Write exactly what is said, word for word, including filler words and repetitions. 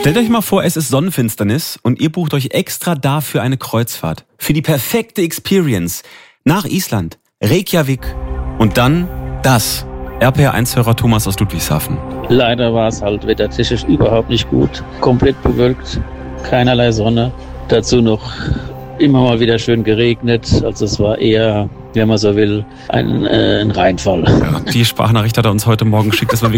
Stellt euch mal vor, es ist Sonnenfinsternis und ihr bucht euch extra dafür eine Kreuzfahrt. Für die perfekte Experience. Nach Island, Reykjavik und dann das. R P R eins-Hörer Thomas aus Ludwigshafen. Leider war es halt wettertechnisch überhaupt nicht gut. Komplett bewölkt, keinerlei Sonne. Dazu noch immer mal wieder schön geregnet. Also es war eher, wenn man so will, ein, äh, ein Reinfall. Ja, die Sprachnachricht hat er uns heute Morgen geschickt, dass wir